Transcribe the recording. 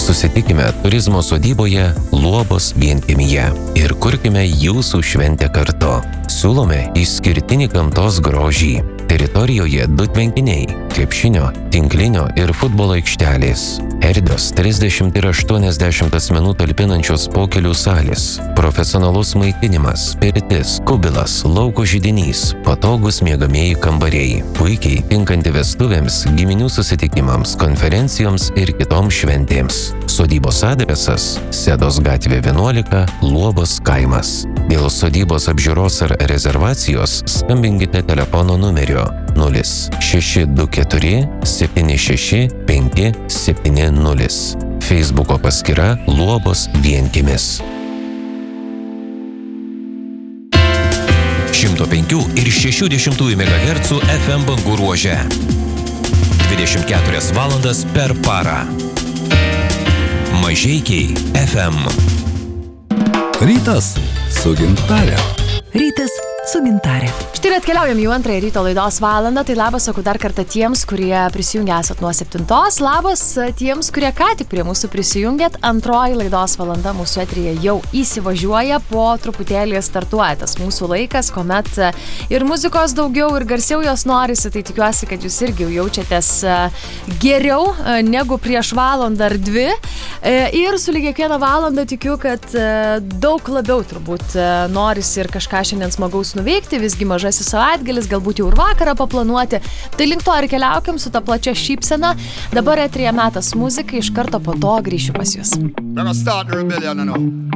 Susitikime turizmo sodyboje Luobos vienkiemyje ir kurkime jūsų šventę kartu. Siūlome išskirtinį gamtos grožį. Teritorijoje 2 tvenkiniai – krepšinio, tinklinio ir futbolo aikštelės. Erdvios 30 ir 80 asmenų talpinančios pokelių salės. Profesionalus maitinimas, pirtis, kubilas, lauko židinys, patogūs miegamieji kambariai. Puikiai tinkanti vestuvėms, giminių susitikimams, konferencijoms ir kitoms šventėms. Sodybos adresas – Sedos gatvė 11, Luobos kaimas. Dėl sodybos apžiūros ar rezervacijos skambinkite telefono numeriu 0624 76 570. Feisbuko paskyra Luobos vienkiemis. 105 ir 60 MHz FM bangų ruože. 24 valandas per parą. Mažeikiai FM. Rytas su Gintare. Rytas su Gintare. Štai ir atkeliaujam jau antrąją ryto laidos valandą, tai labas sakau dar kartą tiems, kurie prisijungia esat nuo 7. Labas tiems, kurie ką tik prie mūsų prisijungėt. Antroji laidos valanda mūsų eteryje jau įsivažiuoja, po truputėlį startuoja tas mūsų laikas, kuomet ir muzikos daugiau, ir garsiau jos norisi, tai tikiuosi, kad jūs irgi jaučiatės geriau negu prieš valandą ar 2. Ir su lygiai kiekvieną valandą tikiu, kad daug labiau turbūt norisi ir kažką šiandien smagaus nuveikti, visgi mažasis savaitgalis, galbūt jau ir vakarą paplanuoti. Tai link to ir keliaukim su ta plačia šypsena. Dabar eteryje metas muzikai, iš karto po to grįšiu pas jūs.